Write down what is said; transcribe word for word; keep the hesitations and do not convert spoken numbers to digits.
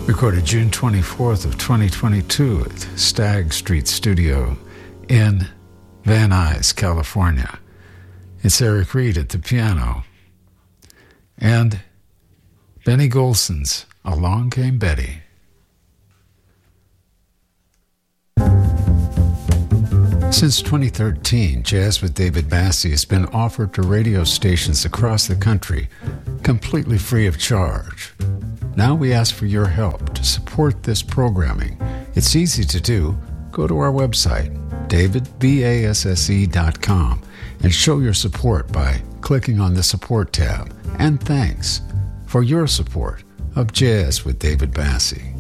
Recorded June twenty-fourth of twenty twenty-two at Stagg Street Studio in Van Nuys, California. It's Eric Reed at the piano. And Benny Golson's Along Came Betty. Since twenty thirteen, Jazz with David Bassie has been offered to radio stations across the country, completely free of charge. Now we ask for your help to support this programming. It's easy to do. Go to our website, david basse dot com, and show your support by clicking on the Support tab. And thanks for your support of Jazz with David Bassie.